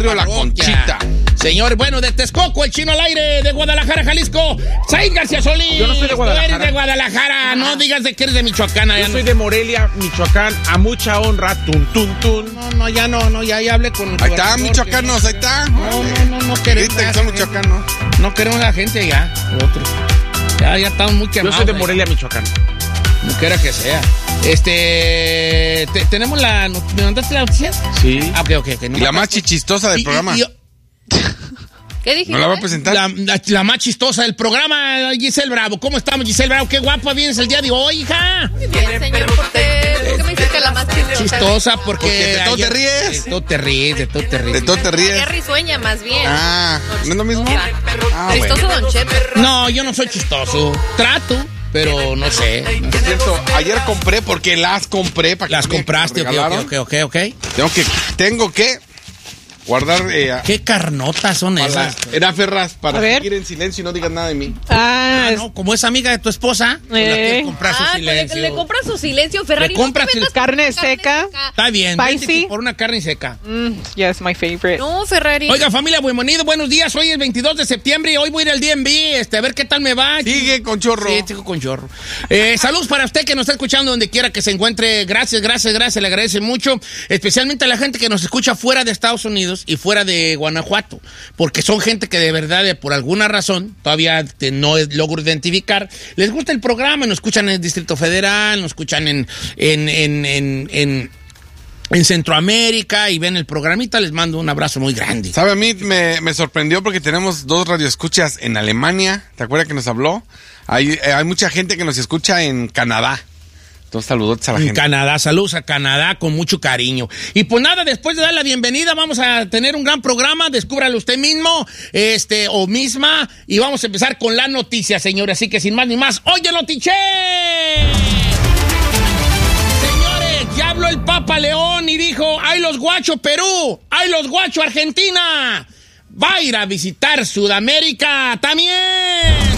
barrio La Conchita. Señores, bueno, de Texcoco, el Chino al aire, de Guadalajara, Jalisco, Said García Solís. Yo no soy de Guadalajara. Tú eres de Guadalajara, no digas de que eres de Michoacán. Yo soy de Morelia, Michoacán, a mucha honra, tun, tun, tun. Ya hablé con... Ahí está, michoacanos, ahí está. No queremos... Viste que son michoacanos. No queremos a la gente ya, otros. Ya estamos muy quemados. Yo soy de Morelia, Michoacán. No quiera que sea. ¿Tenemos la... ¿Me mandaste la noticia? Sí. Ok. Y la más chistosa del programa. ¿Qué dijiste? ¿No la va a presentar? La más chistosa del programa, Giselle Bravo. ¿Cómo estamos, Giselle Bravo? Qué guapa vienes el día de hoy, hija. Bien, señor, ¿por qué me dices que la más chistosa? Chistosa porque de todo te ríes. De todo te ríes. De todo te ríes. Qué risueña, más bien. Ah, ¿no es lo mismo? Chistoso, bueno. Don Chepe. No, yo no soy chistoso. Trato, pero no sé. Por cierto, ayer compré porque las compré. Para que Las me compraste, regalaron. ok. Tengo que guardar... ¿Qué carnotas son esas? Era Ferraz, para A ver. seguir en silencio y no digas nada de mí. No, como es amiga de tu esposa, pues la quieres comprar su silencio. Le compra su silencio, Ferrari. Le compras no te metas carne con seca. Está bien, Spicy. vete por una carne seca. Yes, my favorite. No, Ferrari. Oiga, familia, buenos días. Hoy es 22 de septiembre y hoy voy a ir al DMV, a ver qué tal me va. Sigue con chorro. Sí, sigo con chorro. Saludos para usted que nos está escuchando donde quiera que se encuentre. Gracias, le agradece mucho. Especialmente a la gente que nos escucha fuera de Estados Unidos y fuera de Guanajuato, porque son gente que de verdad, por alguna razón, todavía no logro identificar, les gusta el programa, nos escuchan en el Distrito Federal, nos escuchan en Centroamérica y ven el programita. Les mando un abrazo muy grande. ¿Sabe? A mí me sorprendió porque tenemos 2 radioescuchas en Alemania. ¿Te acuerdas que nos habló? Hay mucha gente que nos escucha en Canadá. Entonces, saludos a la gente. Canadá, saludos a Canadá con mucho cariño. Y pues nada, después de dar la bienvenida, vamos a tener un gran programa. Descúbralo usted mismo, o misma. Y vamos a empezar con la noticia, señores. Así que sin más ni más, ¡oye, notiche! Señores, ya habló el Papa León y dijo: ¡ay, los guachos Perú! ¡ay, los guachos Argentina! Va a ir a visitar Sudamérica también.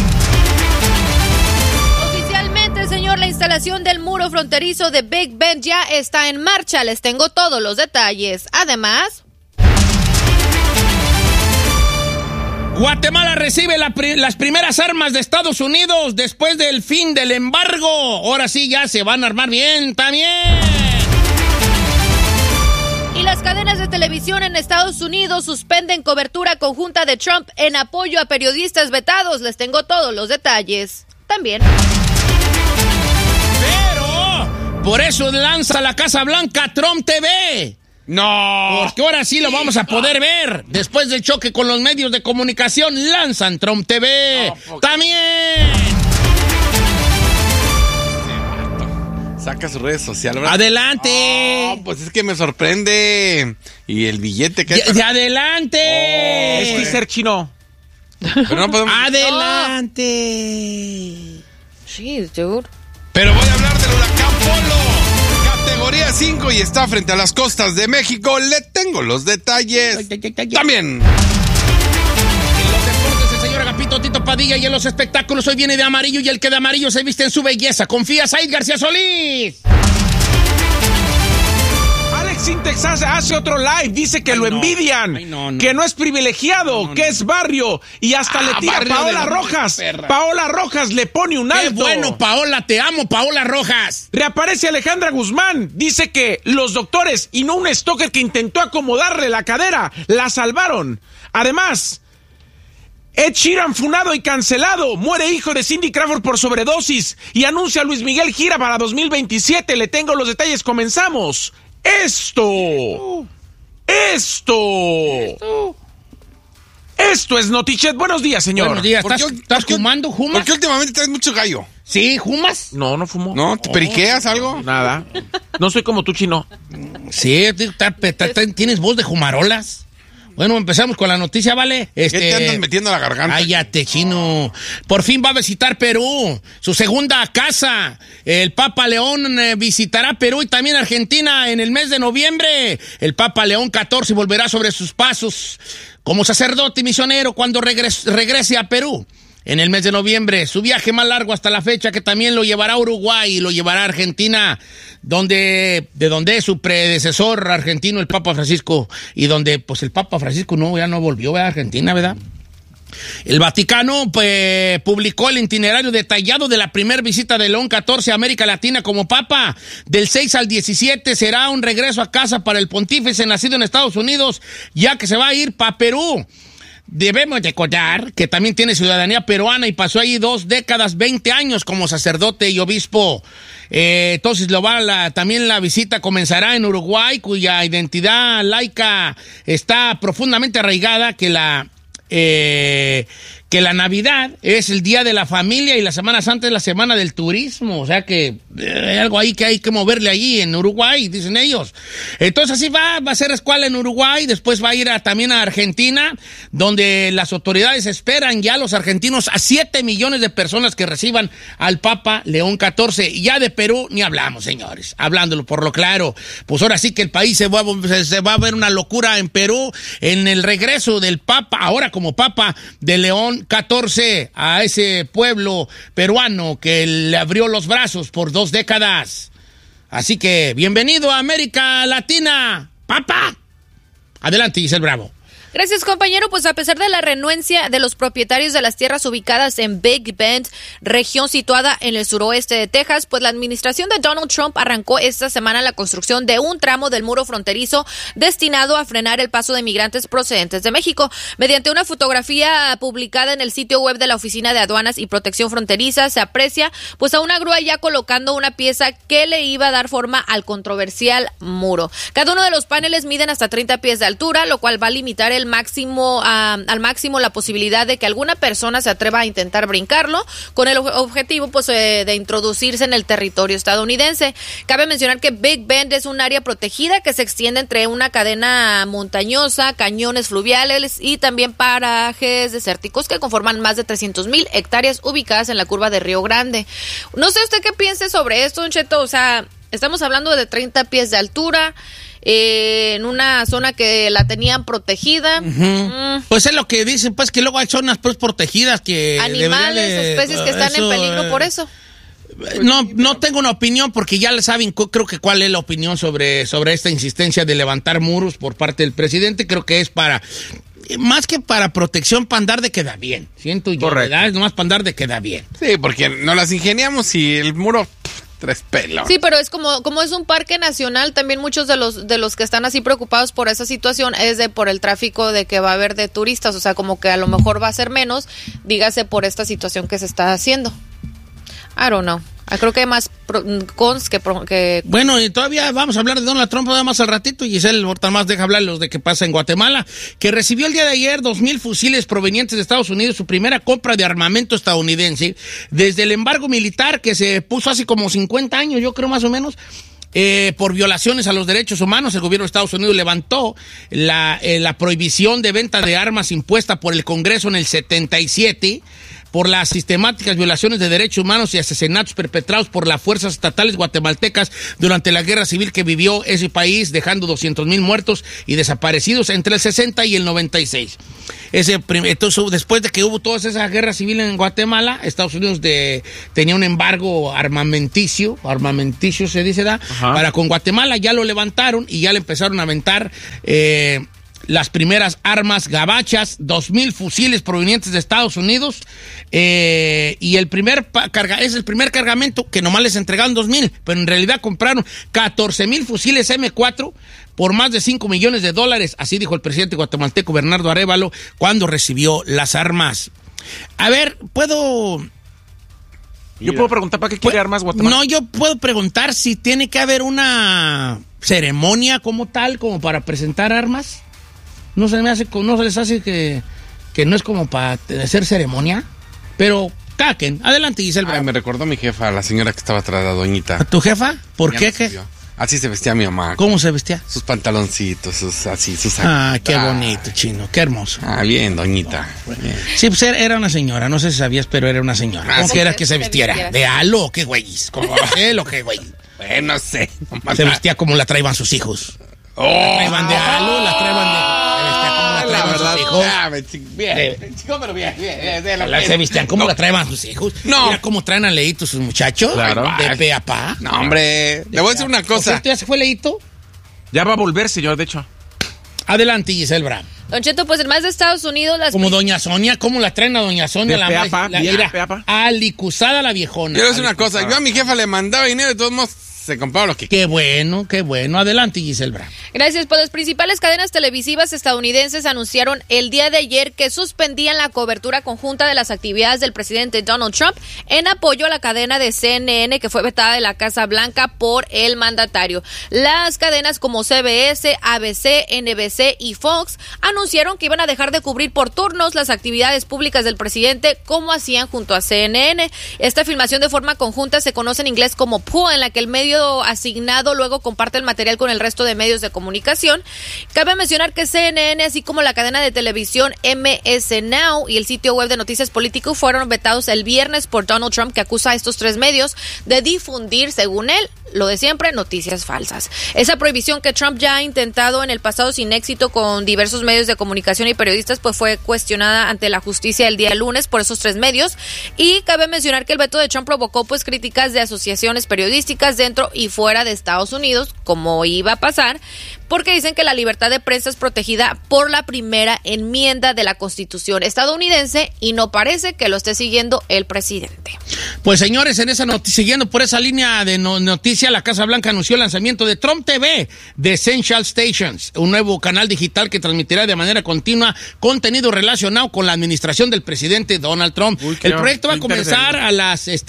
Señor, la instalación del muro fronterizo de Big Bend ya está en marcha. Les tengo todos los detalles. Además, Guatemala recibe las primeras armas de Estados Unidos después del fin del embargo. Ahora sí ya se van a armar bien también. Y las cadenas de televisión en Estados Unidos suspenden cobertura conjunta de Trump en apoyo a periodistas vetados. Les tengo todos los detalles. También. Pero por eso lanza la Casa Blanca Trump TV. No. Porque ahora sí lo vamos a poder ver. Después del choque con los medios de comunicación, lanzan Trump TV. También. Saca su redes sociales. Adelante. Oh, pues es que me sorprende. Y el billete que... De adelante. Es teaser chino. Pero no podemos... Adelante. Jeez, dude. Pero voy a hablar del huracán Polo. Categoría 5 y está frente a las costas de México. Le tengo los detalles. También. En los deportes, el señor Agapito Tito Padilla, y en los espectáculos hoy viene de amarillo y el que de amarillo se viste en su belleza. Confía, Said García Solís. Alex Sintex hace otro live, dice que lo envidian, que no es privilegiado, que es barrio, y hasta le tira a Paola Rojas. Paola Rojas le pone un alto. ¡Qué bueno, Paola! ¡Te amo, Paola Rojas! Reaparece Alejandra Guzmán, dice que los doctores y no un stalker que intentó acomodarle la cadera, la salvaron. Además, Ed Sheeran funado y cancelado, muere hijo de Cindy Crawford por sobredosis y anuncia a Luis Miguel gira para 2027. Le tengo los detalles, comenzamos. Esto es Notichet. Buenos días, señor. Buenos días. ¿Estás fumando? ¿Jumas? Porque últimamente traes mucho gallo. ¿Sí? ¿Jumas? No fumo. ¿No? ¿Te periqueas algo? Nada. No soy como tú, chino. Sí, tienes voz de jumarolas. Bueno, empezamos con la noticia, ¿vale? ¿Qué te andas metiendo a la garganta? Cállate, chino. Por fin va a visitar Perú, su segunda casa. El Papa León visitará Perú y también Argentina en el mes de noviembre. El Papa León XIV volverá sobre sus pasos como sacerdote y misionero cuando regrese a Perú. en el mes de noviembre. Su viaje más largo hasta la fecha, que también lo llevará a Uruguay y lo llevará a Argentina, de donde es su predecesor argentino, el Papa Francisco, y donde pues el Papa Francisco ya no volvió a Argentina, ¿verdad? El Vaticano publicó el itinerario detallado de la primera visita de León XIV a América Latina como Papa. Del 6 al 17 será un regreso a casa para el pontífice nacido en Estados Unidos, ya que se va a ir para Perú. Debemos recordar que también tiene ciudadanía peruana y pasó ahí 2 décadas, 20 años como sacerdote y obispo. Entonces también la visita comenzará en Uruguay, cuya identidad laica está profundamente arraigada, que la Navidad es el día de la familia y la Semana Santa es la semana del turismo. O sea que hay algo ahí que hay que moverle allí en Uruguay, dicen ellos. Entonces así va a hacer escuela en Uruguay, después va a ir también a Argentina, donde las autoridades esperan ya los argentinos a 7 millones de personas que reciban al Papa León XIV. Y ya de Perú ni hablamos, señores. Hablándolo por lo claro, pues ahora sí que el país se va a ver una locura en Perú en el regreso del Papa, ahora como Papa de León XIV, a ese pueblo peruano que le abrió los brazos por 2 décadas. Así que, bienvenido a América Latina, Papa. Adelante, Giselle Bravo. Gracias, compañero. Pues a pesar de la renuencia de los propietarios de las tierras ubicadas en Big Bend, región situada en el suroeste de Texas, pues la administración de Donald Trump arrancó esta semana la construcción de un tramo del muro fronterizo destinado a frenar el paso de migrantes procedentes de México. Mediante una fotografía publicada en el sitio web de la Oficina de Aduanas y Protección Fronteriza, se aprecia pues a una grúa ya colocando una pieza que le iba a dar forma al controversial muro. Cada uno de los paneles miden hasta 30 pies de altura, lo cual va a limitar al máximo la posibilidad de que alguna persona se atreva a intentar brincarlo, con el objetivo pues de introducirse en el territorio estadounidense. Cabe mencionar que Big Bend es un área protegida que se extiende entre una cadena montañosa, cañones fluviales y también parajes desérticos que conforman más de 300,000 hectáreas ubicadas en la curva de Río Grande. No sé usted qué piense sobre esto, Don Cheto. O sea, estamos hablando de 30 pies de altura, en una zona que la tenían protegida. Pues es lo que dicen, pues que luego hay zonas pues protegidas que animales, especies que están en peligro por eso. No tengo una opinión porque ya saben, creo que cuál es la opinión sobre esta insistencia de levantar muros por parte del presidente. Creo que es más que para protección, para andar de queda bien. Siento yo, ¿verdad? Es nomás para andar de queda bien. Sí, porque no las ingeniamos y el muro 3 pelos. Sí, pero es como es un parque nacional, también muchos de los que están así preocupados por esa situación es por el tráfico de que va a haber de turistas, o sea, como que a lo mejor va a ser menos, dígase por esta situación que se está haciendo. I don't know. Creo que hay más cons que... Bueno, y todavía vamos a hablar de Donald Trump más al ratito. Giselle, ahorita más deja hablar los de que pasa en Guatemala, que recibió el día de ayer 2,000 fusiles provenientes de Estados Unidos, su primera compra de armamento estadounidense, desde el embargo militar que se puso hace como 50 años, yo creo más o menos, por violaciones a los derechos humanos. El gobierno de Estados Unidos levantó la prohibición de venta de armas impuesta por el Congreso en el 77, por las sistemáticas violaciones de derechos humanos y asesinatos perpetrados por las fuerzas estatales guatemaltecas durante la guerra civil que vivió ese país, dejando 200,000 muertos y desaparecidos entre el 60 y el 96. Entonces, después de que hubo toda esa guerra civil en Guatemala, Estados Unidos tenía un embargo armamenticio se dice, para con Guatemala. Ya lo levantaron y ya le empezaron a aventar las primeras armas gabachas, 2,000 fusiles provenientes de Estados Unidos, y es el primer cargamento que nomás les entregaron 2,000, pero en realidad compraron 14,000 fusiles M4 por más de $5 millones. Así dijo el presidente guatemalteco Bernardo Arévalo cuando recibió las armas. A ver, Yo puedo preguntar para qué quiere armas Guatemala. No, yo puedo preguntar si tiene que haber una ceremonia como tal, como para presentar armas. No se les hace que no es como para hacer ceremonia, pero caquen. Adelante, Giselle. Ay, me recordó a mi jefa, la señora que estaba atrás, la doñita. ¿A tu jefa? ¿Por qué? Así se vestía mi mamá. ¿Cómo se vestía? Sus pantaloncitos, sus... Qué bonito, chino, qué hermoso. Bien, doñita. Bien. Sí, pues era una señora, no sé si sabías, pero era una señora. ¿Cómo que era que se vistiera? ¿De halo o qué güeyes? ¿Cómo lo que güey? No sé. Se vestía como la traían sus hijos. La traían de halo, la traían de... Se vestía como la traían ¿verdad? sus hijos. Bien, chico, pero bien. Sebastián, ¿cómo la traen a sus hijos? No. Mira cómo traen a Leito sus muchachos. Claro. De pe a pa. No, hombre, le voy a decir una ¿Por cosa. cierto, ya se fue Leito? Ya va a volver, señor, de hecho. Adelante, Giselle Bravo. Don Cheto, pues en más de Estados Unidos, Como Doña Sonia, ¿cómo la traen a Doña Sonia? De pe a pa, bien, mira, de pe a pa. alicuzada la viejona. Quiero decir una cosa. Yo a mi jefa le mandaba dinero y de todos modos se compraba lo que Qué bueno. Adelante, Giselle Bravo. Gracias. Pues las principales cadenas televisivas estadounidenses anunciaron el día de ayer que suspendían la cobertura conjunta de las actividades del presidente Donald Trump en apoyo a la cadena de CNN que fue vetada de la Casa Blanca por el mandatario. Las cadenas como CBS, ABC, NBC y Fox anunciaron que iban a dejar de cubrir por turnos las actividades públicas del presidente como hacían junto a CNN. Esta filmación de forma conjunta se conoce en inglés como pool, en la que el medio asignado luego comparte el material con el resto de medios de comunicación. Cabe mencionar que CNN, así como la cadena de televisión MS Now y el sitio web de Noticias Político fueron vetados el viernes por Donald Trump, que acusa a estos tres medios de difundir, según él, lo de siempre, noticias falsas. Esa prohibición que Trump ya ha intentado en el pasado sin éxito con diversos medios de comunicación y periodistas, pues fue cuestionada ante la justicia el día lunes por esos tres medios. Y cabe mencionar que el veto de Trump provocó pues críticas de asociaciones periodísticas dentro y fuera de Estados Unidos, como iba a pasar, porque dicen que la libertad de prensa es protegida por la primera enmienda de la Constitución estadounidense y no parece que lo esté siguiendo el presidente. Pues señores, en esa siguiendo por esa línea de noticia, la Casa Blanca anunció el lanzamiento de Trump TV, de Essential Stations, un nuevo canal digital que transmitirá de manera continua contenido relacionado con la administración del presidente Donald Trump. El proyecto va a comenzar a las 6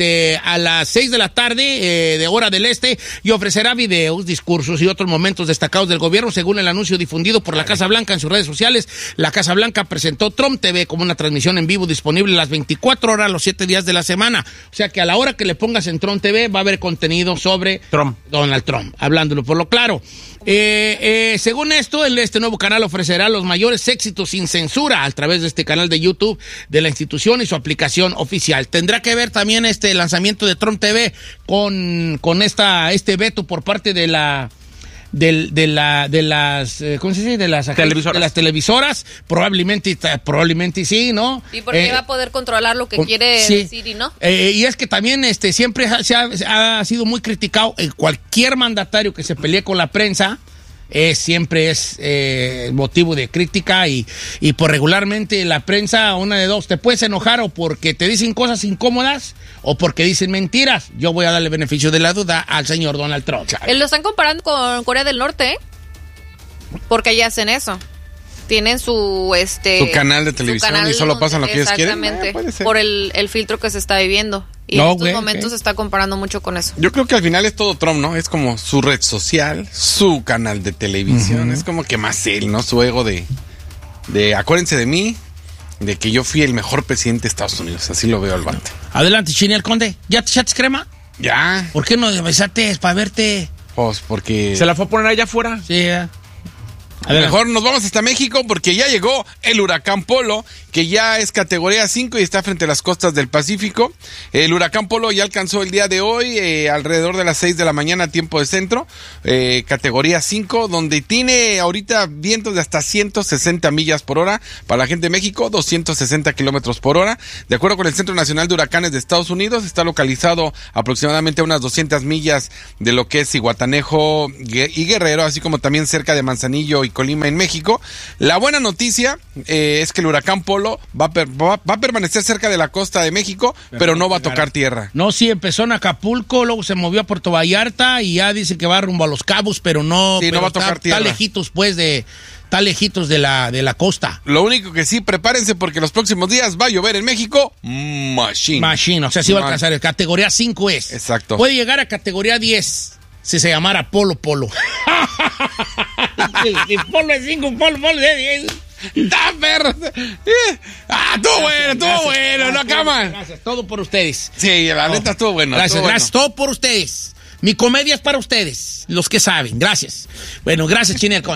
de la tarde de hora del este y ofrecerá videos, discursos y otros momentos destacados del gobierno, según el anuncio difundido por la Casa Blanca en sus redes sociales. La Casa Blanca presentó Trump TV como una transmisión en vivo disponible las 24 horas, los 7 días de la semana. O sea que a la hora que le pongas en Trump TV va a haber contenido sobre Donald Trump, hablándolo por lo claro. Según esto, este nuevo canal ofrecerá los mayores éxitos sin censura a través de este canal de YouTube de la institución y su aplicación oficial. Tendrá que ver también este lanzamiento de Trump TV con este veto por parte de las ¿cómo se dice? De las televisoras. Probablemente sí, ¿no? Y porque va a poder controlar lo que quiere decir y no. Y es que también siempre ha sido muy criticado cualquier mandatario que se pelee con la prensa. Siempre es motivo de crítica y por regularmente la prensa, una de dos, te puedes enojar o porque te dicen cosas incómodas o porque dicen mentiras. Yo voy a darle beneficio de la duda al señor Donald Trump. Lo están comparando con Corea del Norte, porque allá hacen eso. Tienen su canal de televisión y solo pasan lo que ellos quieren. Exactamente, por el filtro que se está viviendo. Y en estos momentos se está comparando mucho con eso. Yo creo que al final es todo Trump, ¿no? Es como su red social, su canal de televisión. Es como que más él, ¿no? Su ego de acuérdense de mí, de que yo fui el mejor presidente de Estados Unidos. Así lo veo al vato. Adelante, Chini el Conde. ¿Ya te echaste crema? Ya. ¿Por qué no besaste para verte? Pues porque... ¿Se la fue a poner allá afuera? Sí, ya. A lo mejor nos vamos hasta México porque ya llegó el huracán Polo, que ya es categoría 5 y está frente a las costas del Pacífico. El huracán Polo ya alcanzó el día de hoy, alrededor de las 6 de la mañana, tiempo de centro, categoría 5, donde tiene ahorita vientos de hasta 160 millas por hora. Para la gente de México, 260 kilómetros por hora. De acuerdo con el Centro Nacional de Huracanes de Estados Unidos, está localizado aproximadamente a unas 200 millas de lo que es Zihuatanejo y Guerrero, así como también cerca de Manzanillo y Colima en México. La buena noticia es que el huracán Polo va a permanecer cerca de la costa de México, pero no va a tocar tierra. No, sí, empezó en Acapulco, luego se movió a Puerto Vallarta y ya dice que va rumbo a Los Cabos, pero no, sí, no va a tocar tierra. Está lejitos, pues, está lejitos de la costa. Lo único que sí, prepárense porque los próximos días va a llover en México. Machine. O sea, sí va a alcanzar. Categoría 5 es. Exacto. Puede llegar a categoría 10 si se llamara Polo. Si Polo es 5, Polo es 10. ¡Está perro! Estuvo bueno, no cama. Gracias, todo por ustedes. Sí, la neta estuvo bueno. Gracias, todo por ustedes. Mi comedia es para ustedes, los que saben. Gracias. Bueno, gracias, Chini el Conde.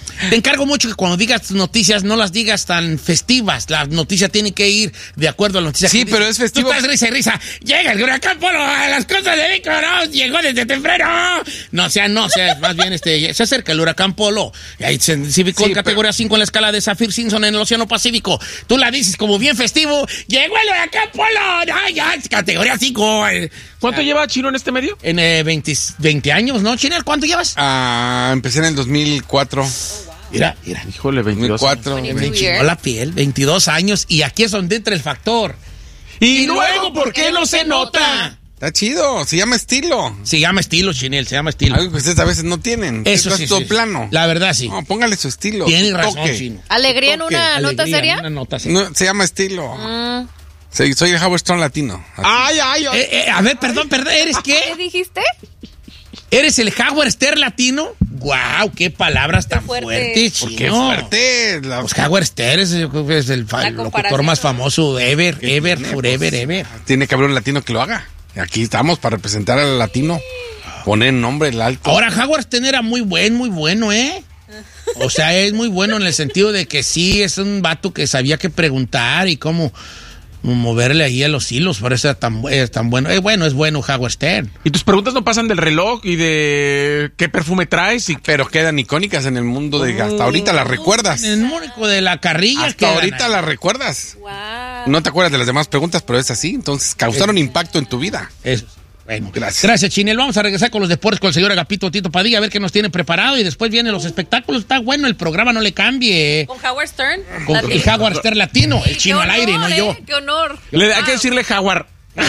Te encargo mucho que cuando digas noticias no las digas tan festivas. La noticia tiene que ir de acuerdo a la noticia. Sí, pero es festivo. Tú estás risa y risa. Llega el huracán Polo a las costas de México, ¿no? Llegó desde temprano. No, más bien se acerca el huracán Polo. Ahí se ubicó en categoría 5 en la escala de Saffir-Simpson en el Océano Pacífico. Tú la dices como bien festivo. Llegó el huracán Polo. Ya, categoría 5. ¿Cuánto lleva Chino en este medio? En 20 años, ¿no, Chinel? ¿Cuánto llevas? Empecé en el 2004. Mira. Híjole, 22. 2004. Me enchingó la piel, 22 años. Y aquí es donde entra el factor. Y luego, ¿por qué no se nota? Está chido, se llama estilo. Se llama estilo, Chinel, se llama estilo. Algo que ustedes a veces no tienen. Eso sí, es todo sí. plano. La verdad, sí. No, póngale su estilo. Tiene razón, toque. Chino. ¿Alegría en una nota seria? Una nota seria. No, se llama estilo. Soy el Howard Stern latino. Ay. A ver, perdón, ¿eres ¿Qué qué? dijiste? ¿Eres el Howard Stern latino? ¡Guau! ¡Qué palabras tan fuertes, Chino! Qué fuerte. Pues Howard Stern es el locutor más famoso ever, forever. Tiene que haber un latino que lo haga. Aquí estamos para representar al latino. Poner nombre el alto. Ahora, Howard Stern era muy bueno, ¿eh? O sea, es muy bueno en el sentido de que sí, es un vato que sabía qué preguntar y cómo moverle ahí a los hilos, por eso es tan bueno. Es bueno Howard Stern. Y tus preguntas no pasan del reloj y de qué perfume traes. Pero quedan icónicas en el mundo de... Hasta ahorita las recuerdas. En el mónico de la carrilla. Hasta ahorita las recuerdas. Wow. No te acuerdas de las demás preguntas, pero es así. Entonces, causaron impacto en tu vida. Eso. Bueno, gracias, Chinel. Vamos a regresar con los deportes con el señor Agapito Tito Padilla, a ver qué nos tiene preparado. Y después vienen los espectáculos. Está bueno el programa, no le cambie. ¿Con Howard Stern? El Howard Stern latino, el chino al aire, no yo. ¡Qué honor! Hay que decirle Jaguar.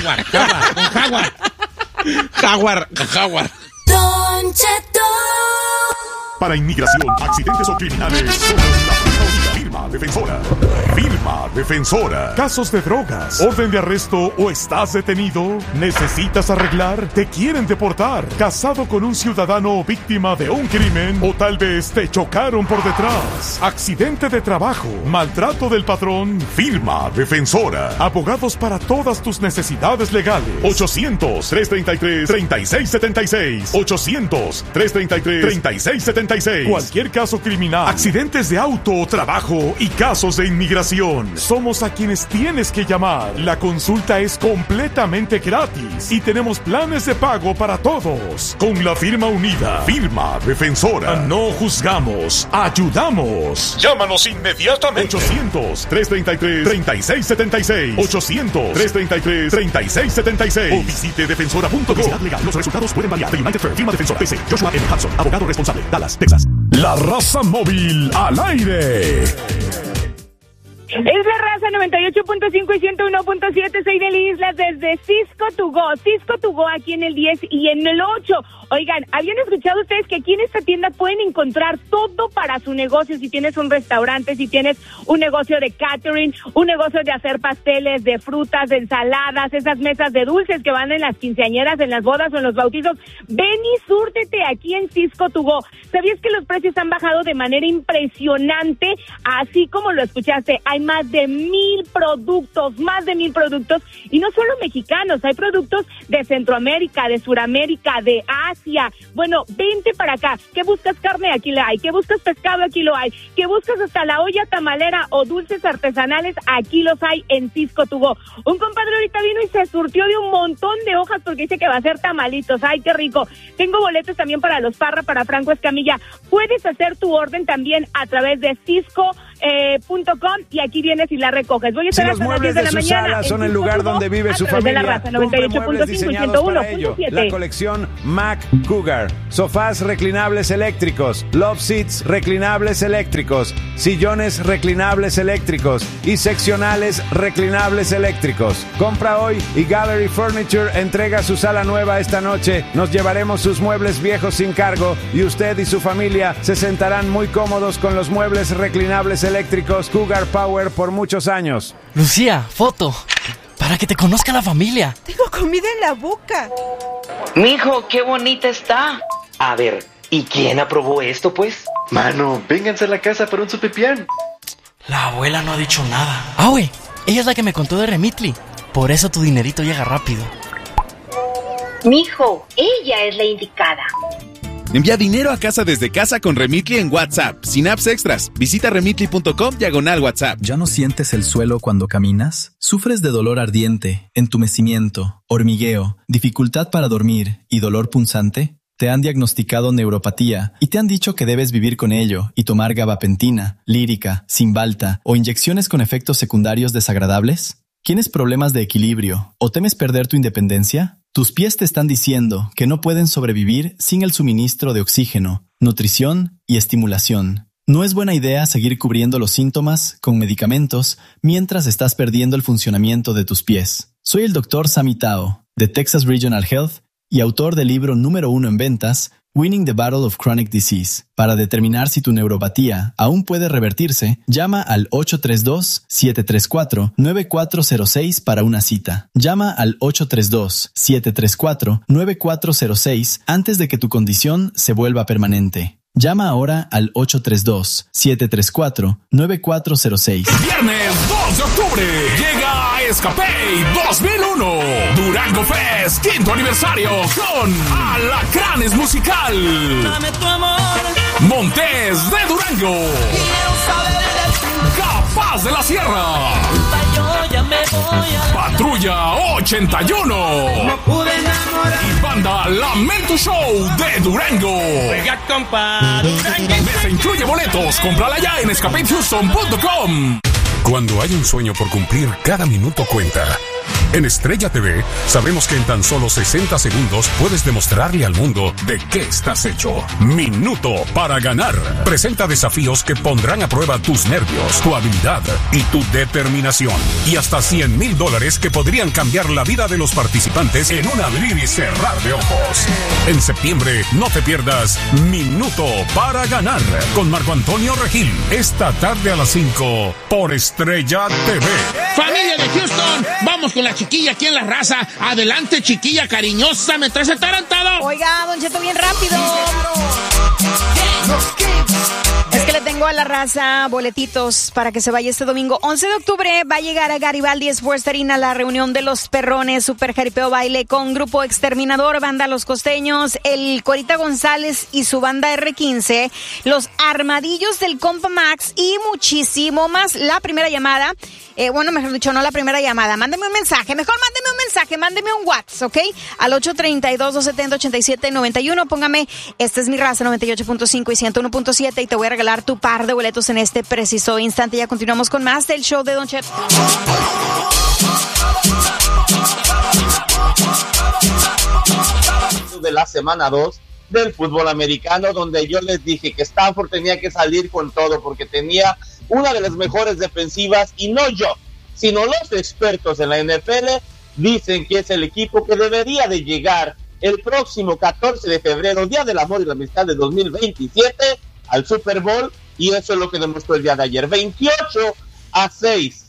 Jaguar. Don Cheto. Para inmigración, accidentes o criminales, somos la firma defensora. Firma Defensora. Casos de drogas, orden de arresto o estás detenido. ¿Necesitas arreglar? ¿Te quieren deportar? ¿Casado con un ciudadano o víctima de un crimen? ¿O tal vez te chocaron por detrás? ¿Accidente de trabajo? ¿Maltrato del patrón? Firma Defensora. Abogados para todas tus necesidades legales. 800-333-3676. 800-333-3676. Cualquier caso criminal, accidentes de auto o trabajo y casos de inmigración. Somos a quienes tienes que llamar. La consulta es completamente gratis y tenemos planes de pago para todos. Con la firma unida, Firma Defensora. No juzgamos, ayudamos. Llámanos inmediatamente. 800-333-3676. 800-333-3676. O visite defensora.com. Publicidad legal. Los resultados pueden variar. The United Firm, Firma Defensora. PC, Joshua M. Hudson, abogado responsable. Dallas, Texas. La raza móvil al aire. Es la raza 98.5 y 101.7. Soy del Islas desde Cisco to Go. Cisco to Go aquí en el 10 y en el 8. Oigan, ¿habían escuchado ustedes que aquí en esta tienda pueden encontrar todo para su negocio? Si tienes un restaurante, si tienes un negocio de catering, un negocio de hacer pasteles, de frutas, de ensaladas, esas mesas de dulces que van en las quinceañeras, en las bodas o en los bautizos. Ven y súrtete aquí en Cisco to Go. ¿Sabías que los precios han bajado de manera impresionante? Así como lo escuchaste, hay más de 1,000 productos, y no solo mexicanos, hay productos de Centroamérica, de Suramérica, de Asia. Bueno, vente para acá. ¿Qué buscas carne? Aquí la hay. ¿Qué buscas pescado? Aquí lo hay. ¿Qué buscas hasta la olla tamalera o dulces artesanales? Aquí los hay en Cisco to Go. Un compadre ahorita vino y se surtió de un montón de hojas porque dice que va a hacer tamalitos. ¡Ay, qué rico! Tengo boletos también para los Parra, para Franco Escamilla. Puedes hacer tu orden también a través de Cisco.com y aquí vienes y la recoges. Voy a estar hasta las 10 de la mañana. Sala son el lugar donde vive su familia. De la raza, 98.5 y 101.7. La colección Mac Cougar. Sofás reclinables eléctricos, love seats reclinables eléctricos, sillones reclinables eléctricos y seccionales reclinables eléctricos. Compra hoy y Gallery Furniture entrega su sala nueva esta noche. Nos llevaremos sus muebles viejos sin cargo y usted y su familia se sentarán muy cómodos con los muebles reclinables eléctricos Cougar Power por muchos años. Lucía, foto. Para que te conozca la familia. Tengo comida en la boca. Mijo, qué bonita está. A ver, ¿y quién aprobó esto, pues? Mano, vénganse a la casa para un sopepián. La abuela no ha dicho nada. Ah, güey, ella es la que me contó de Remitly. Por eso tu dinerito llega rápido. Mijo, ella es la indicada. Envía dinero a casa desde casa con Remitly en WhatsApp, sin apps extras. Visita remitly.com/WhatsApp. ¿Ya no sientes el suelo cuando caminas? ¿Sufres de dolor ardiente, entumecimiento, hormigueo, dificultad para dormir y dolor punzante? ¿Te han diagnosticado neuropatía y te han dicho que debes vivir con ello y tomar gabapentina, lírica, Cymbalta o inyecciones con efectos secundarios desagradables? ¿Tienes problemas de equilibrio o temes perder tu independencia? Tus pies te están diciendo que no pueden sobrevivir sin el suministro de oxígeno, nutrición y estimulación. No es buena idea seguir cubriendo los síntomas con medicamentos mientras estás perdiendo el funcionamiento de tus pies. Soy el Dr. Sammy Tao, de Texas Regional Health, y autor del libro número 1 en ventas, Winning the Battle of Chronic Disease. Para determinar si tu neuropatía aún puede revertirse, llama al 832-734-9406 para una cita. Llama al 832-734-9406 antes de que tu condición se vuelva permanente. Llama ahora al 832-734-9406. Viernes 2 de octubre llega Escapade 2001 Durango Fest, 5º aniversario con Alacranes Musical. Dame tu amor. Montes de Durango. Quiero saber de ti. Capaz de la Sierra. Patrulla 81. No pude enamorar. Y banda Lamento Show de Durango. Se incluye boletos. Cómprala ya en escapadehouston.com. Cuando hay un sueño por cumplir, cada minuto cuenta. En Estrella TV sabemos que en tan solo 60 segundos puedes demostrarle al mundo de qué estás hecho. Minuto para ganar. Presenta desafíos que pondrán a prueba tus nervios, tu habilidad y tu determinación. Y hasta $100,000 que podrían cambiar la vida de los participantes en un abrir y cerrar de ojos. En septiembre no te pierdas Minuto para ganar con Marco Antonio Regil. Esta tarde a las 5 por Estrella TV. Familia de Houston, vamos con la chiquilla aquí en la raza. Adelante, chiquilla cariñosa, me traes atarantado. Oiga, Don Cheto, bien rápido. Es que le tengo a la raza boletitos para que se vaya este domingo 11 de octubre. Va a llegar a Garibaldi Sports Arena la reunión de los perrones, super jaripeo baile con Grupo Exterminador, banda Los Costeños, el Corita González y su banda R15, los Armadillos del Compa Max y muchísimo más. La primera llamada, mejor dicho, no la primera llamada, mándeme un mensaje, mándeme un WhatsApp, ¿ok? Al 832-270-8791, póngame, esta es mi raza, 98.5 y 101.7, y te voy a regalar tu par de boletos en este preciso instante. Ya continuamos con más del show de Don Cheto. De la semana 2 del fútbol americano, donde yo les dije que Stanford tenía que salir con todo porque tenía una de las mejores defensivas, y no yo, sino los expertos en la NFL dicen que es el equipo que debería de llegar el próximo 14 de febrero, Día del Amor y la Amistad de 2027, al Super Bowl, y eso es lo que demostró el día de ayer. 28-6,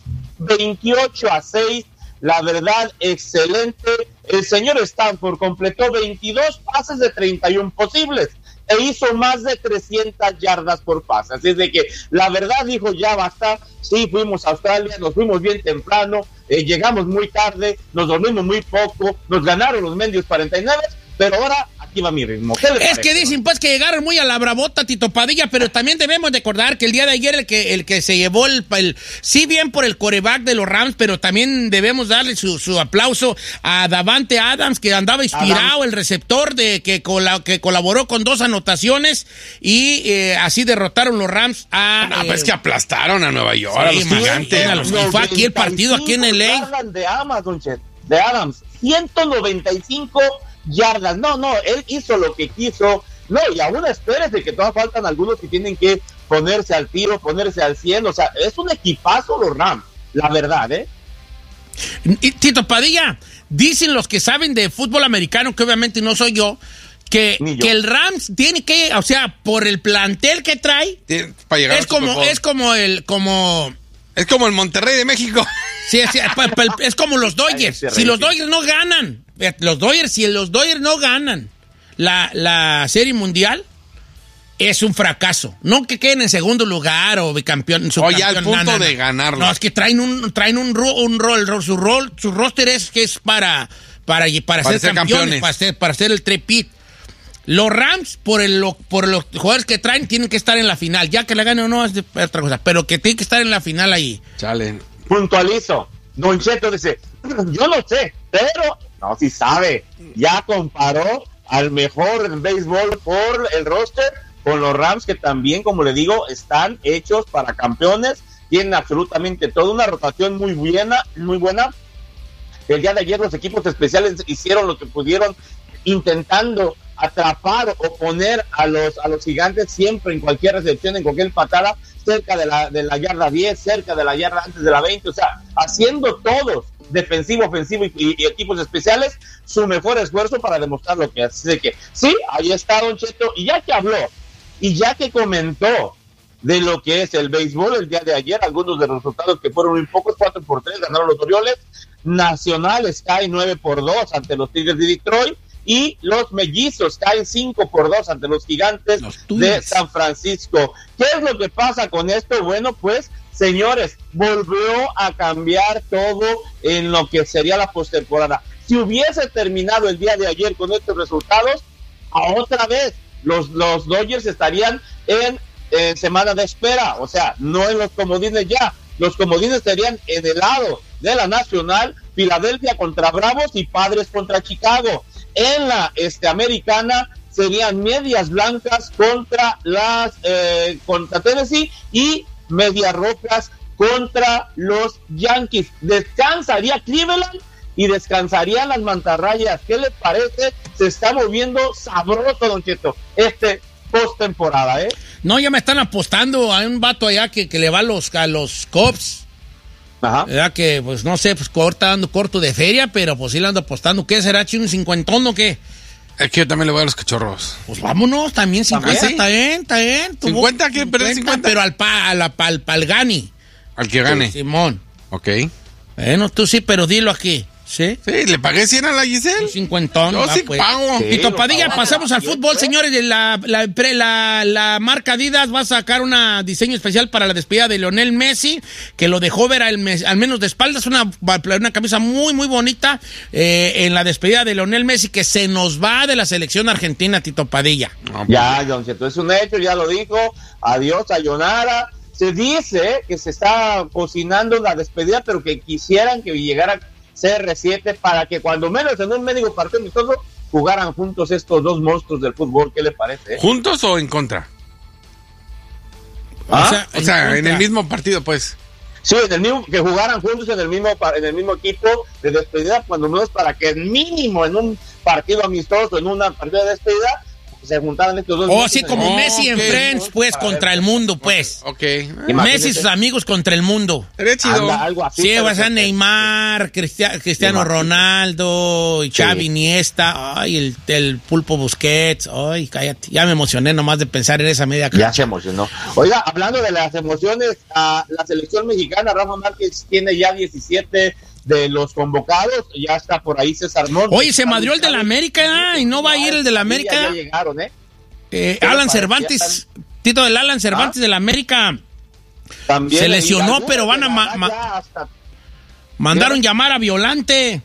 la verdad, excelente. El señor Stanford completó 22 pases de 31 posibles e hizo más de 300 yardas por pase. Así es de que la verdad dijo, ya basta. Sí, fuimos a Australia, nos fuimos bien temprano, llegamos muy tarde, nos dormimos muy poco, nos ganaron los mendios 49, pero ahora aquí va mi ritmo. Es que dicen pues que llegaron muy a la bravota, Tito Padilla, pero también debemos de acordar que el día de ayer el que se llevó sí bien por el quarterback de los Rams, pero también debemos darle su aplauso a Davante Adams, que andaba inspirado, el receptor que colaboró con 2 anotaciones, y así derrotaron los Rams a... es que aplastaron a Nueva York, a los gigantes. Fue aquí el partido, aquí en LA. De Adams, 195 yardas. No, él hizo lo que quiso. No, y aún espérese que todavía faltan algunos que tienen que ponerse al tiro, ponerse al 100. O sea, es un equipazo los Rams, la verdad, Y Tito Padilla, dicen los que saben de fútbol americano, que obviamente no soy yo, que el Rams tiene que, o sea, por el plantel que trae, para llegar es como el Monterrey de México. Sí, es como los Dodgers. Si los Dodgers no ganan, la Serie Mundial, es un fracaso. No que queden en segundo lugar o bicampeón. Oye, al punto de ganarlo. No, es que traen un rol. Su roster es que es para ser campeones, para hacer el trepit. Los Rams, por los jugadores que traen, tienen que estar en la final. Ya que la gane o no es de otra cosa, pero que tienen que estar en la final ahí. Chale. Puntualizo. Don Cheto dice, yo no sé, pero no, sí sabe. Ya comparó al mejor en béisbol por el roster con los Rams, que también, como le digo, están hechos para campeones. Tienen absolutamente toda una rotación muy buena. El día de ayer los equipos especiales hicieron lo que pudieron, intentando atrapar o poner a los gigantes siempre en cualquier recepción, en cualquier patada, cerca de la yarda 10, cerca de la yarda antes de la 20, o sea, haciendo todos, defensivo, ofensivo y equipos especiales, su mejor esfuerzo para demostrar lo que hace. Así que sí, ahí está Don Cheto, y ya que habló, y ya que comentó de lo que es el béisbol el día de ayer, algunos de los resultados que fueron muy pocos, 4-3 ganaron los Orioles, Nacionales cae 9-2 ante los Tigres de Detroit, y los Mellizos caen 5-2 ante los Gigantes de San Francisco. ¿Qué es lo que pasa con esto? Bueno, pues, señores, volvió a cambiar todo en lo que sería la postemporada. Si hubiese terminado el día de ayer con estos resultados, otra vez los Dodgers estarían en semana de espera, o sea, no en los comodines ya. Los comodines estarían en el lado de la Nacional, Filadelfia contra Bravos y Padres contra Chicago. En la americana serían Medias Blancas contra contra Tennessee y Medias Rojas contra los Yankees. Descansaría Cleveland y descansarían las Mantarrayas. ¿Qué les parece? Se está moviendo sabroso, Don Cheto, postemporada, ¿eh? No, ya me están apostando. Hay un vato allá que le va a los Cubs. Ajá. ¿Verdad? Que, pues, no sé, pues, está dando corto de feria, pero pues sí le ando apostando. ¿Qué será, chino? ¿50 o qué? Es que yo también le voy a los Cachorros. Pues vámonos, también 50. ¿Sí? Está bien. ¿50? ¿Quién perder 50? Pero al Gani. Al que gane. Sí, Simón. Ok. Bueno, tú sí, pero dilo aquí. ¿Sí? Sí, le pagué 100 a la Giselle. 50. Yo sí pues pago. Sí, Tito Padilla, pasamos al fútbol, señores. La marca Adidas va a sacar un diseño especial para la despedida de Lionel Messi, que lo dejó ver al menos de espaldas. Una camisa muy, muy bonita en la despedida de Lionel Messi, que se nos va de la selección argentina, Tito Padilla. Ya, Don Cheto, es un hecho, ya lo dijo. Adiós, sayonara. Se dice que se está cocinando la despedida, pero que quisieran que llegara CR7 para que cuando menos en un medio partido amistoso jugaran juntos estos dos monstruos del fútbol. ¿Qué le parece? ¿Juntos o en contra? O sea, en el mismo partido, pues. Sí, que jugaran juntos en el mismo equipo de despedida, cuando menos para que mínimo en un partido amistoso, en una partida de despedida, se juntaran estos dos. Oh, sí, como Messi en Friends, pues, contra el mundo, pues. Ok. Messi y sus amigos contra el mundo. Sería chido. Algo así. Sí, va a ser Neymar, Cristiano Ronaldo, y Xavi Iniesta, ay, el Pulpo Busquets, ay, cállate. Ya me emocioné nomás de pensar en esa media cancha. Ya se emocionó. Oiga, hablando de las emociones, la selección mexicana, Rafa Márquez tiene ya 17 de los convocados, ya está por ahí César Montes. Oye, se madrió el de la América, y no va a ir el de la América. Ya llegaron, Alan Cervantes, Tito del Alan Cervantes de la América. También se lesionó, pero van a mandaron llamar a Violante.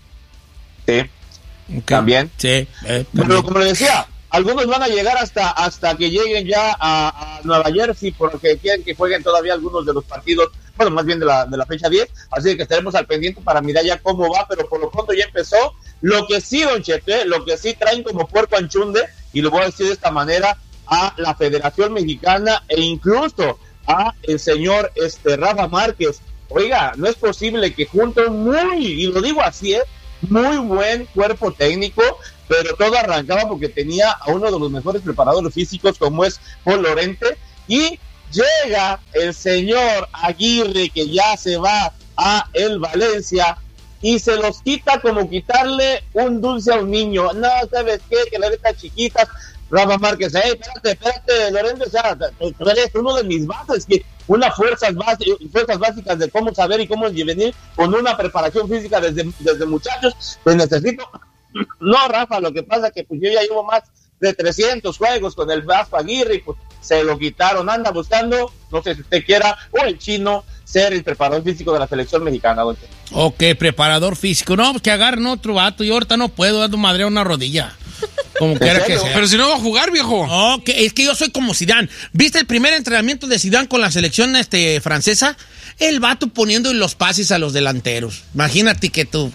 Sí. Okay. También. Sí. Pero como le decía, algunos van a llegar hasta que lleguen ya a Nueva Jersey, porque quieren que jueguen todavía algunos de los partidos, bueno, más bien de la fecha 10, así que estaremos al pendiente para mirar ya cómo va, pero por lo pronto ya empezó. Lo que sí, Don Cheto, lo que sí traen como puerco anchunde, y lo voy a decir de esta manera, a la Federación Mexicana e incluso a el señor Rafa Márquez. Oiga, no es posible que junten y lo digo así, muy buen cuerpo técnico, pero todo arrancaba porque tenía a uno de los mejores preparadores físicos como es Paul Lorente, y llega el señor Aguirre, que ya se va a el Valencia, y se los quita como quitarle un dulce a un niño. No, ¿sabes qué? Que la letra chiquitas. Rafa Márquez, espérate, Lorente, o sea, tú eres uno de mis bases, que unas fuerzas básicas de cómo saber y cómo venir con una preparación física desde muchachos, pues necesito. No, Rafa, lo que pasa es que pues yo ya llevo más de 300 juegos con el Vasco Aguirre, y pues se lo quitaron. Anda buscando, no sé si usted quiera, o el chino, ser el preparador físico de la selección mexicana, don. Ok, preparador físico. No, pues que agarren otro vato. Yo ahorita no puedo, ando madre una rodilla. Como quiera que sea. Pero si no va a jugar, viejo. No, es que yo soy como Zidane. ¿Viste el primer entrenamiento de Zidane con la selección francesa? El vato poniendo los pases a los delanteros. Imagínate que tu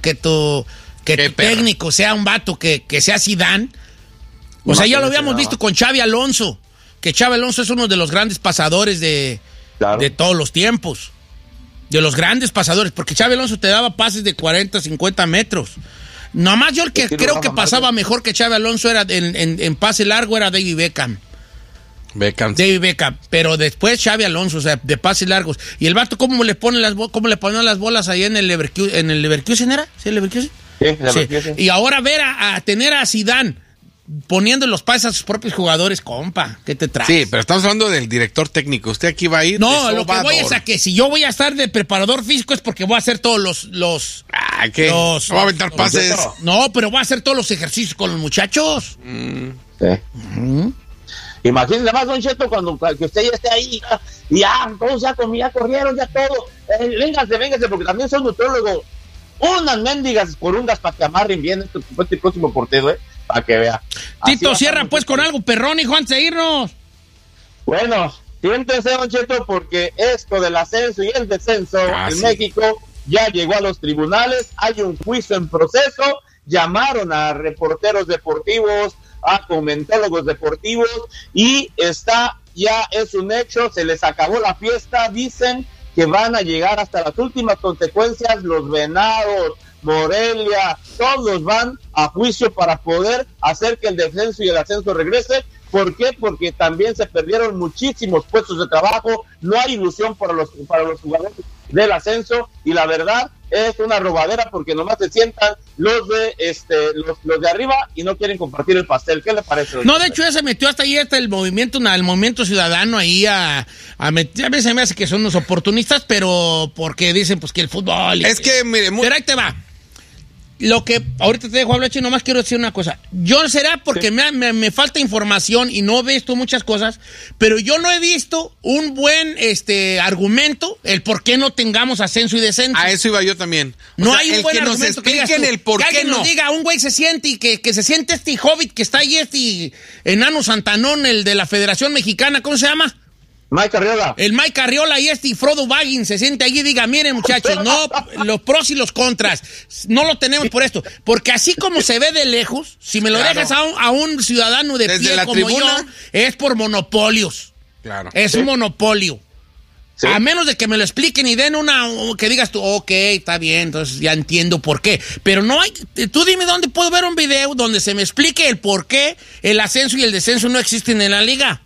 técnico sea un vato que sea Zidane. O sea, ya lo habíamos visto con Xavi Alonso. Que Xavi Alonso es uno de los grandes pasadores de todos los tiempos. De los grandes pasadores. Porque Xavi Alonso te daba pases de 40, 50 metros. Nomás yo el que creo que pasaba mejor que Xavi Alonso era en pase largo era David Beckham. David Beckham. Pero después Xavi Alonso, o sea, de pases largos. Y el vato, ¿cómo le ponen las bolas ahí en el Leverkusen era? ¿Sí, el Leverkusen? Sí. Y ahora a tener a Zidane poniendo los pases a sus propios jugadores, compa, ¿qué te traes? Sí, pero estamos hablando del director técnico. Usted aquí va a ir. No, lo que voy es a que si yo voy a estar de preparador físico es porque voy a hacer todos los ¿qué? No va a aventar pases. No, pero voy a hacer todos los ejercicios con los muchachos. Sí. Imagínese más, Don Cheto, cuando que usted ya esté ahí y todos ya corrieron, ya todo. Véngase, porque también soy nutriólogo. Unas mendigas corundas para que amarren bien este próximo portero, para que vea. Tito, cierra pues con algo, perrón, hijo, antes de irnos. Bueno, siéntense, Don Cheto, porque esto del ascenso y el descenso en México ya llegó a los tribunales. Hay un juicio en proceso. Llamaron a reporteros deportivos, a comentólogos deportivos, y ya es un hecho, se les acabó la fiesta. Dicen que van a llegar hasta las últimas consecuencias. Los Venados, Morelia, todos van a juicio para poder hacer que el descenso y el ascenso regrese. ¿Por qué? Porque también se perdieron muchísimos puestos de trabajo. No hay ilusión para los jugadores del ascenso, y la verdad es una robadera, porque nomás se sientan los de arriba y no quieren compartir el pastel. ¿Qué le parece? No, de hecho ya se metió hasta ahí el movimiento ciudadano ahí a veces me hace que son unos oportunistas, pero porque dicen pues que el fútbol... Es que, mire... Pero ahí te va. Lo que ahorita te dejo hablar, Chino, nomás quiero decir una cosa. Yo será porque me falta información y no he visto muchas cosas, pero yo no he visto un buen argumento el por qué no tengamos ascenso y descenso. A eso iba yo también. No hay un buen argumento que nos expliquen el por qué no. Que alguien nos diga, un güey se siente y que se siente este hobbit que está ahí, enano Santanón, el de la Federación Mexicana, ¿cómo se llama? Mike Arriola. El Mike Arriola y Frodo Baggins se siente allí y diga, miren muchachos, no, los pros y los contras, no lo tenemos por esto. Porque así como se ve de lejos, si me lo dejas a un ciudadano de pie como tribuna, yo, es por monopolios. Claro. Es un monopolio. Sí. A menos de que me lo expliquen y den que digas tú, ok, está bien, entonces ya entiendo por qué. Pero no hay, tú dime dónde puedo ver un video donde se me explique el por qué el ascenso y el descenso no existen en la liga.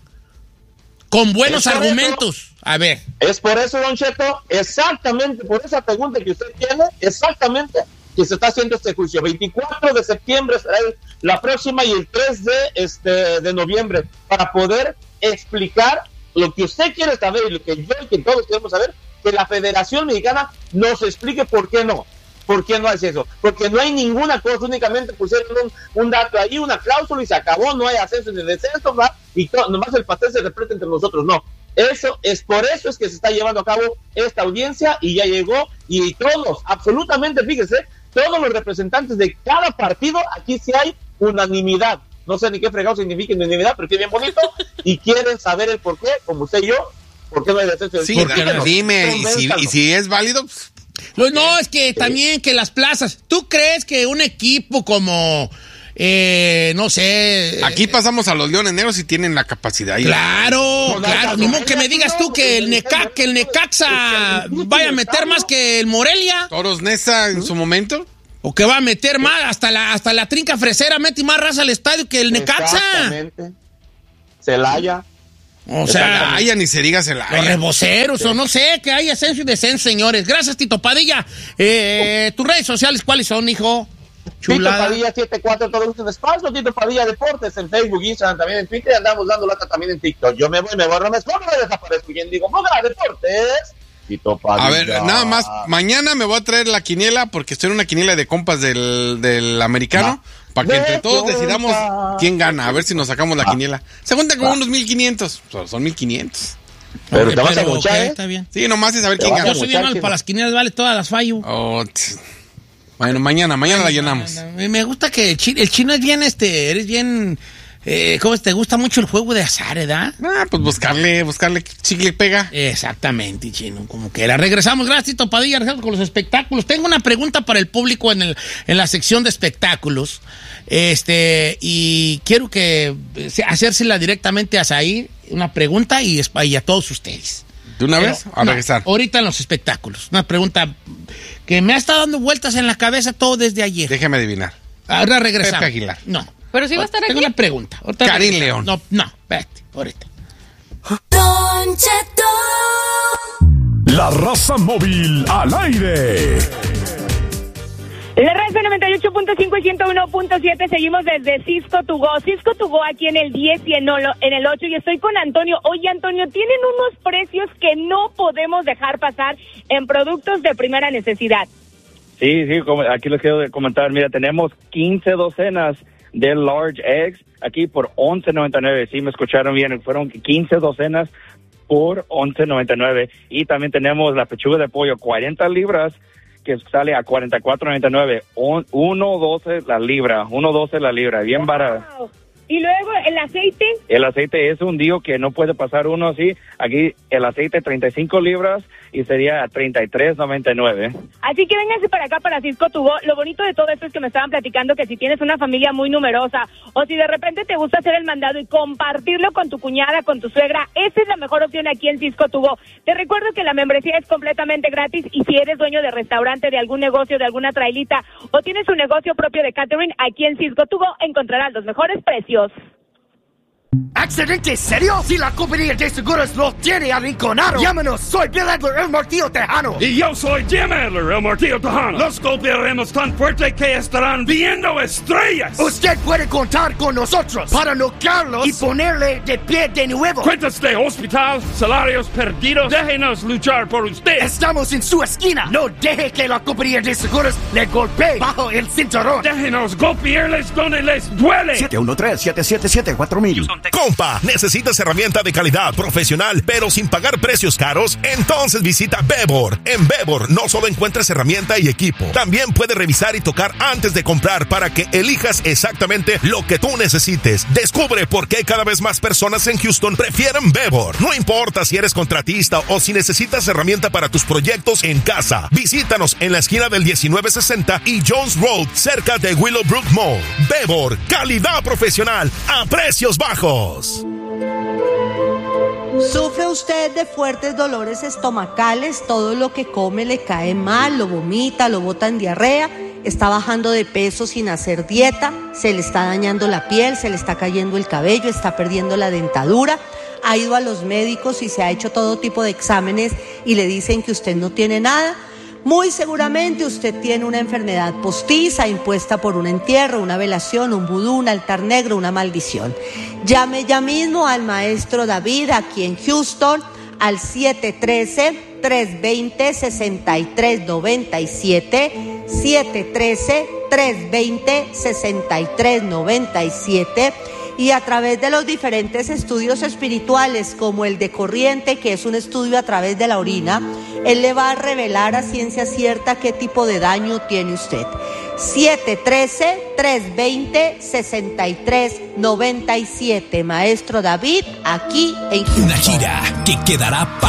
Con buenos argumentos. A ver. Es por eso, Don Cheto, exactamente por esa pregunta que usted tiene, exactamente, que se está haciendo este juicio. 24 de septiembre será la próxima y el 3 de noviembre, para poder explicar lo que usted quiere saber y lo que yo y que todos queremos saber, que la Federación Mexicana nos explique por qué no. ¿Por qué no hace eso? Porque no hay ninguna cosa, únicamente pusieron un dato ahí, una cláusula y se acabó, no hay ascenso ni descenso, ¿va? Y nomás el pastel se repleta entre nosotros. No, por eso es que se está llevando a cabo esta audiencia, y ya llegó, y todos, absolutamente, fíjese, todos los representantes de cada partido, aquí sí hay unanimidad. No sé ni qué fregado significa unanimidad, pero es bien bonito, y quieren saber el por qué, como usted y yo, por qué no hay descenso. Sí, dime, y si es válido... Pues... No, es que también que las plazas. ¿Tú crees que un equipo como, no sé... Aquí pasamos a los Leones Negros y tienen la capacidad. Claro. Ni modo que me digas tú que el Necaxa vaya a meter más que el Morelia. Toros Neza en su momento. O que va a meter más, hasta la trinca fresera mete más raza al estadio que el Necaxa. Exactamente. Celaya. O sea, ni se diga Celaya. Los reboceros, o no sé, que hay ascenso y descenso, señores. Gracias, Tito Padilla. ¿Tus redes sociales cuáles son, hijo? Chulada. Tito Padilla 74, todo un espacio. Tito Padilla Deportes en Facebook, Instagram, también en Twitter. Andamos dando lata también en TikTok. Yo me voy, me borro, me escondo, me desaparezco. Y digo, Mogra Deportes. Tito Padilla. A ver, nada más, mañana me voy a traer la quiniela, porque estoy en una quiniela de compas del americano. Para que entre todos decidamos quién gana, a ver si nos sacamos la quiniela. Se cuenta con unos 1,500. Son 1,500. Pero te vas a muchar, Está bien. Sí, nomás es saber quién gana. Yo soy bien mal para las quinielas, vale, todas las fallo. Bueno, mañana la llenamos. Me gusta que el chino es bien, eres bien... ¿Cómo te gusta mucho el juego de azar, edad? Pues buscarle chicle pega. Exactamente, chino, como que la regresamos. Gracias, Tito Padilla, regresamos con los espectáculos. Tengo una pregunta para el público en la sección de espectáculos. Y quiero hacérsela directamente a Said, una pregunta y a todos ustedes. ¿De una vez? A regresar. Ahorita en los espectáculos. Una pregunta que me ha estado dando vueltas en la cabeza todo desde ayer. Déjame adivinar. Ahora regresamos. Pepe Aguilar. No. Pero sí va a estar aquí. Tengo una pregunta. Karim León. No, espérate, ahorita. Don Cheto. La raza móvil al aire. La raza 98.5 y 101.7, seguimos desde Cisco to Go. Cisco to Go aquí en el 10 y en el 8, y estoy con Antonio. Oye, Antonio, tienen unos precios que no podemos dejar pasar en productos de primera necesidad. Sí, aquí les quiero comentar. Mira, tenemos 15 docenas de large eggs aquí por $11.99. Sí, me escucharon bien, fueron 15 docenas por $11.99. Y también tenemos la pechuga de pollo, 40 libras, que sale a $44.99. $1.12 la libra, bien barata. ¿Y luego el aceite? El aceite es un día que no puede pasar uno así. Aquí el aceite 35 libras y sería $33.99. Así que vénganse para acá, para Cisco to Go. Lo bonito de todo esto es que me estaban platicando que si tienes una familia muy numerosa o si de repente te gusta hacer el mandado y compartirlo con tu cuñada, con tu suegra, esa es la mejor opción aquí en Cisco to Go. Te recuerdo que la membresía es completamente gratis y si eres dueño de restaurante, de algún negocio, de alguna trailita o tienes un negocio propio de catering, aquí en Cisco to Go encontrarás los mejores precios. ¿Accidente serio? Si la compañía de seguros lo tiene arrinconado, llámanos. Soy Bill Adler, el martillo tejano. Y yo soy Jim Adler, el martillo tejano. Los golpearemos tan fuerte que estarán viendo estrellas. Usted puede contar con nosotros para noquearlos y ponerle de pie de nuevo. Cuentas de hospital, salarios perdidos. Déjenos luchar por usted. Estamos en su esquina. No deje que la compañía de seguros le golpee bajo el cinturón. Déjenos golpearles donde les duele. 713-777-4000. Compa, ¿necesitas herramienta de calidad profesional pero sin pagar precios caros? Entonces visita Bebor. En Bebor no solo encuentras herramienta y equipo, también puedes revisar y tocar antes de comprar para que elijas exactamente lo que tú necesites. Descubre por qué cada vez más personas en Houston prefieren Bebor. No importa si eres contratista o si necesitas herramienta para tus proyectos en casa. Visítanos en la esquina del 1960 y Jones Road, cerca de Willowbrook Mall. Bebor, calidad profesional a precios bajos. ¿Sufre usted de fuertes dolores estomacales? Todo lo que come le cae mal, lo vomita, lo bota en diarrea, está bajando de peso sin hacer dieta, se le está dañando la piel, se le está cayendo el cabello, está perdiendo la dentadura, ha ido a los médicos y se ha hecho todo tipo de exámenes y le dicen que usted no tiene nada. Muy seguramente usted tiene una enfermedad postiza impuesta por un entierro, una velación, un vudú, un altar negro, una maldición. Llame ya mismo al maestro David aquí en Houston al 713-320-6397, 713-320-6397. Y a través de los diferentes estudios espirituales, como el de corriente, que es un estudio a través de la orina, él le va a revelar a ciencia cierta qué tipo de daño tiene usted. 713-320-6397. Maestro David, aquí en Houston. Una gira que quedará para